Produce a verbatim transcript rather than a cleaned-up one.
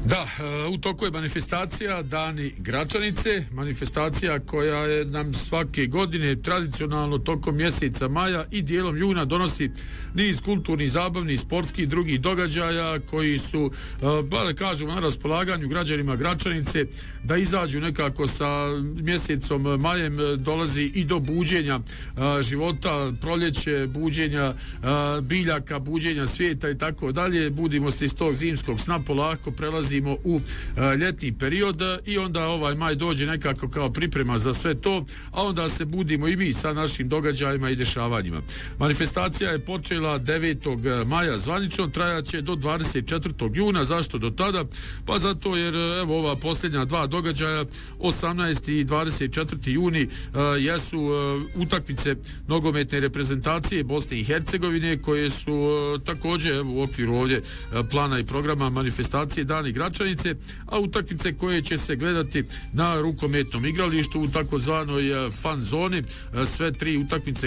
Da, u toku je manifestacija Dani Gračanice, manifestacija koja je nam svake godine tradicionalno tokom mjeseca maja i dijelom juna donosi niz kulturnih, zabavnih, sportskih i drugih događaja koji su, ba da kažemo, na raspolaganju građanima Gračanice da izađu nekako sa mjesecom majem. Dolazi i do buđenja života, proljeće, buđenja biljaka, buđenja svijeta i tako dalje. Budimo se iz tog zimskog sna polako prelazi u ljetni period i onda ovaj maj dođe nekako kao priprema za sve to, a onda se budimo i mi sa našim događajima i dešavanjima. Manifestacija je počela devetog maja zvanično, trajaće do dvadeset četvrtog juna. Zašto do tada? Pa zato jer evo ova posljednja dva događaja osamnaesti i dvadeset četvrti juni jesu utakmice nogometne reprezentacije Bosne i Hercegovine koje su također evo, u okviru ovdje plana i programa manifestacije Dani Gračanice, a utakmice koje će se gledati na rukometnom igralištu u takozvanoj fan zoni. Sve tri utakmice